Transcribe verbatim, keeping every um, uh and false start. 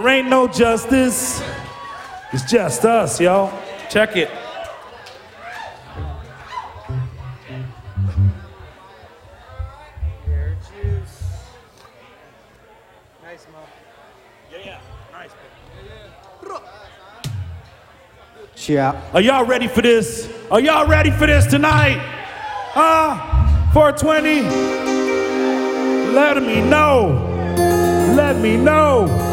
ain't no justice. It's just us, y'all. Check it. Nice, Mo. Yeah, yeah. Nice, Yeah. Are y'all ready for this? Are y'all ready for this tonight? Huh? four twenty? Let me know. Let me know.